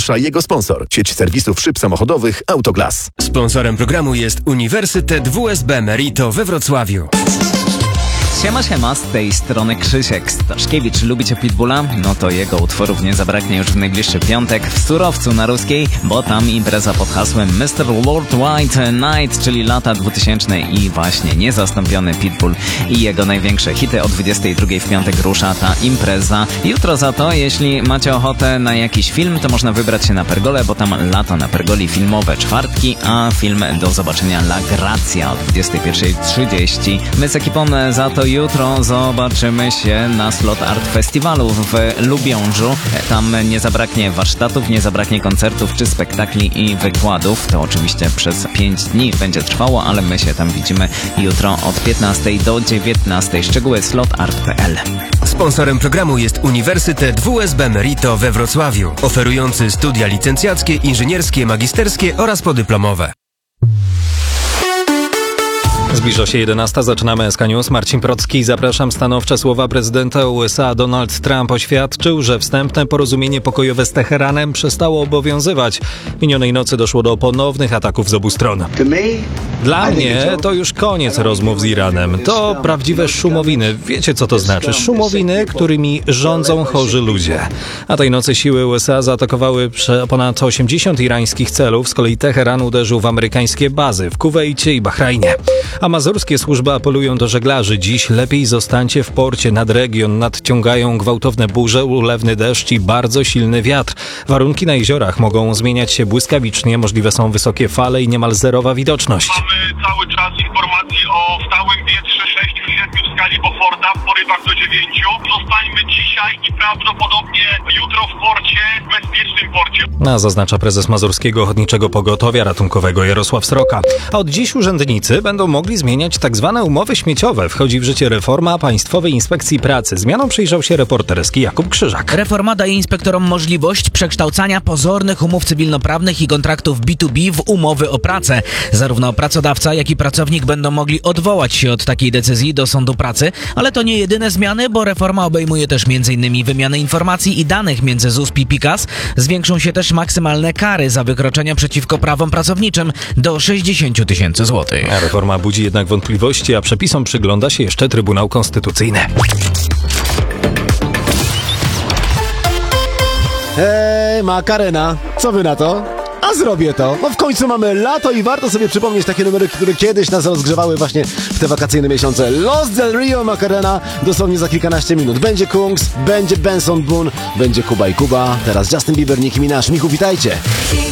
ogłasza jego sponsor, sieć serwisów szyb samochodowych Autoglass. Sponsorem programu jest Uniwersytet WSB Merito we Wrocławiu. Siema, z tej strony Krzysiek Staszkiewicz. Lubicie Pitbulla? No to jego utworów nie zabraknie już w najbliższy piątek w Surowcu na Ruskiej, bo tam impreza pod hasłem Mr. Worldwide Night, czyli lata 2000 i właśnie niezastąpiony Pitbull i jego największe hity. O 22 w piątek rusza ta impreza. Jutro za to, jeśli macie ochotę na jakiś film, to można wybrać się na Pergolę, bo tam lato na Pergoli filmowe czwartki, a film do zobaczenia La Grazia o 21:30. My z ekipą za to jutro zobaczymy się na Slot Art Festiwalu w Lubiążu. Tam nie zabraknie warsztatów, nie zabraknie koncertów czy spektakli i wykładów. To oczywiście przez 5 dni będzie trwało, ale my się tam widzimy jutro od 15 do 19. Szczegóły slotart.pl. Sponsorem programu jest Uniwersytet WSB Merito we Wrocławiu, oferujący studia licencjackie, inżynierskie, magisterskie oraz podyplomowe. Zbliża się 11. Zaczynamy SK News. Marcin Procki. Zapraszam. Stanowcze słowa prezydenta USA. Donald Trump oświadczył, że wstępne porozumienie pokojowe z Teheranem przestało obowiązywać. Minionej nocy doszło do ponownych ataków z obu stron. Dla mnie to już koniec rozmów z Iranem. To prawdziwe szumowiny. Wiecie, co to znaczy? Szumowiny, którymi rządzą chorzy ludzie. A tej nocy siły USA zaatakowały ponad 80 irańskich celów. Z kolei Teheran uderzył w amerykańskie bazy w Kuwejcie i Bahrajnie. A mazurskie służby apelują do żeglarzy. Dziś lepiej zostańcie w porcie. Nad region nadciągają gwałtowne burze, ulewny deszcz i bardzo silny wiatr. Warunki na jeziorach mogą zmieniać się błyskawicznie. Możliwe są wysokie fale i niemal zerowa widoczność. Mamy cały czas informacji o stałym wietrze 6-7 w skali Beauforta, w porywach do 9. Zostańmy dzisiaj i prawdopodobnie jutro w porcie, w bezpiecznym porcie. Zaznacza prezes Mazurskiego Ochotniczego Pogotowia Ratunkowego Jarosław Sroka. A od dziś urzędnicy będą mogli zmieniać tak zwane umowy śmieciowe. Wchodzi w życie reforma Państwowej Inspekcji Pracy. Zmianą przyjrzał się reporterski Jakub Krzyżak. Reforma daje inspektorom możliwość przekształcania pozornych umów cywilnoprawnych i kontraktów B2B w umowy o pracę. Zarówno pracodawca, jak i pracownik będą mogli odwołać się od takiej decyzji do sądu pracy, ale to nie jedyne zmiany, bo reforma obejmuje też m.in. wymianę informacji i danych między ZUS i PIKAS. Zwiększą się też maksymalne kary za wykroczenia przeciwko prawom pracowniczym do 60 000 złotych. Reforma budzi jednak wątpliwości, a przepisom przygląda się jeszcze Trybunał Konstytucyjny. Hej, Makarena, co wy na to? A zrobię to. No w końcu mamy lato i warto sobie przypomnieć takie numery, które kiedyś nas rozgrzewały właśnie w te wakacyjne miesiące. Los del Rio, Macarena, dosłownie za kilkanaście minut. Będzie Kungs, będzie Benson Boone, będzie Kuba i Kuba. Teraz Justin Bieber, Nicki Minaj. Michu, witajcie.